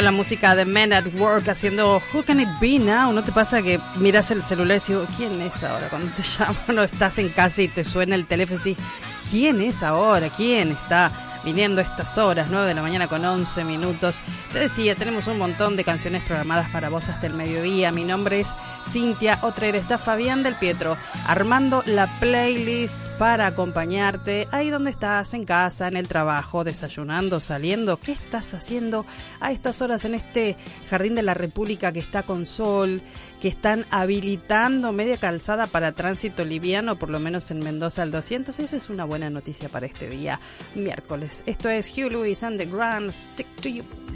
la música de Men at Work haciendo Who Can It Be Now. ¿No te pasa que miras el celular y dices, ¿quién es ahora? Cuando te llaman o estás en casa y te suena el teléfono y dices, ¿quién es ahora? ¿Quién está viniendo a estas horas? 9 de la mañana con 11 minutos. Te decía, tenemos un montón de canciones programadas para vos hasta el mediodía. Mi nombre es Cintia Otrer, está Fabián del Pietro armando la playlist para acompañarte ahí donde estás, en casa, en el trabajo, desayunando, saliendo. ¿Qué estás haciendo a estas horas en este jardín de la República que está con sol, que están habilitando media calzada para tránsito liviano, por lo menos en Mendoza al 200? Esa es una buena noticia para este día miércoles. Esto es Hugh Lewis and the Grand Stick to You.